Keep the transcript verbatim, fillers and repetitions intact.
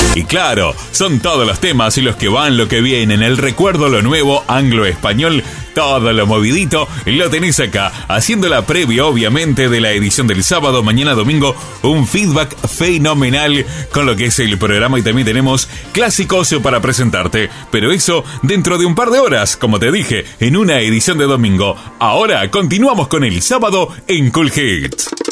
Y claro, son todos los temas y los que van, lo que vienen, el recuerdo, lo nuevo, anglo-español, todo lo movidito, lo tenés acá, haciendo la previa obviamente de la edición del sábado, mañana domingo, un feedback fenomenal con lo que es el programa y también tenemos clásicos para presentarte, pero eso dentro de un par de horas, como te dije, en una edición de domingo. Ahora continuamos con el sábado en Cool Hits.